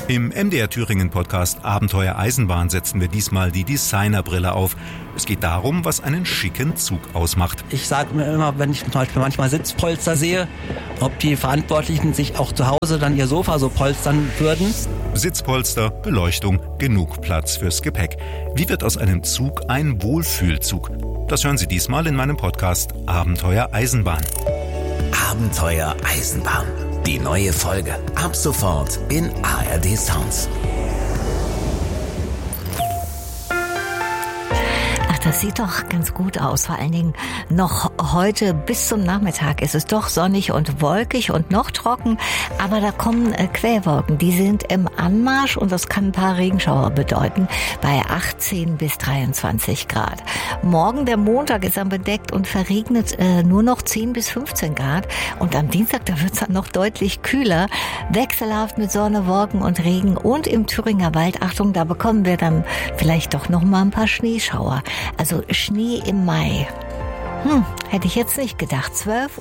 Im MDR Thüringen Podcast Abenteuer Eisenbahn setzen wir diesmal die Designerbrille auf. Es geht darum, was einen schicken Zug ausmacht. Ich sage mir immer, wenn ich zum Beispiel manchmal Sitzpolster sehe, ob die Verantwortlichen sich auch zu Hause dann ihr Sofa so polstern würden. Sitzpolster, Beleuchtung, genug Platz fürs Gepäck. Wie wird aus einem Zug ein Wohlfühlzug? Das hören Sie diesmal in meinem Podcast Abenteuer Eisenbahn. Abenteuer Eisenbahn. Die neue Folge ab sofort in ARD Sounds. Das sieht doch ganz gut aus. Vor allen Dingen noch heute bis zum Nachmittag ist es doch sonnig und wolkig und noch trocken. Aber da kommen Quellwolken. Die sind im Anmarsch und das kann ein paar Regenschauer bedeuten bei 18 bis 23 Grad. Morgen, der Montag, ist dann bedeckt und verregnet nur noch 10 bis 15 Grad. Und am Dienstag, da wird es dann noch deutlich kühler. Wechselhaft mit Sonne, Wolken und Regen. Und im Thüringer Wald, Achtung, da bekommen wir dann vielleicht doch noch mal ein paar Schneeschauer. Also Schnee im Mai. Hätte ich jetzt nicht gedacht.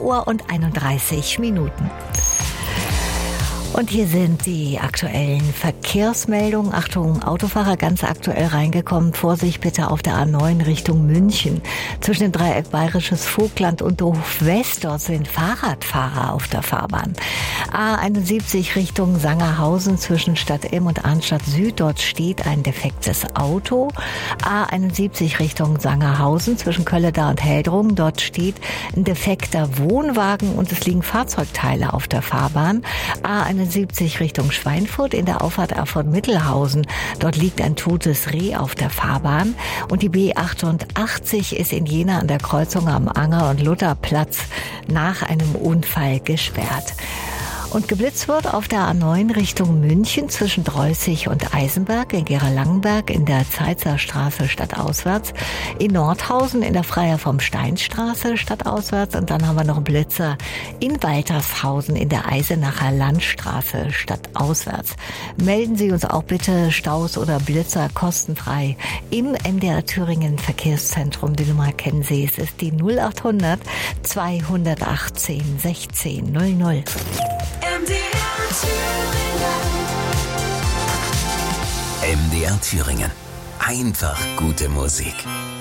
12:31 Uhr. Und hier sind die aktuellen Verkehrsmeldungen. Achtung, Autofahrer ganz aktuell reingekommen. Vorsicht bitte auf der A9 Richtung München. Zwischen dem Dreieck Bayerisches Vogtland und Dorf West. Dort sind Fahrradfahrer auf der Fahrbahn. A71 Richtung Sangerhausen zwischen Stadt Ilm und Arnstadt Süd. Dort steht ein defektes Auto. A71 Richtung Sangerhausen zwischen Kölleda und Heldrungen. Dort steht ein defekter Wohnwagen und es liegen Fahrzeugteile auf der Fahrbahn. A71 Richtung Schweinfurt in der Auffahrt Erfurt-Mittelhausen. Dort liegt ein totes Reh auf der Fahrbahn. Und die B88 ist in Jena an der Kreuzung am Anger- und Lutherplatz nach einem Unfall gesperrt. Und geblitzt wird auf der A9 Richtung München zwischen Dreußig und Eisenberg, in Gera-Langenberg in der Zeitzer Straße stadtauswärts, in Nordhausen in der Freier vom Steinstraße stadtauswärts und dann haben wir noch einen Blitzer in Waltershausen in der Eisenacher Landstraße stadtauswärts. Melden Sie uns auch bitte Staus oder Blitzer kostenfrei im MDR Thüringen Verkehrszentrum. Die Nummer kennen Sie, es ist die 0800 218 16 00. MDR Thüringen. Einfach gute Musik.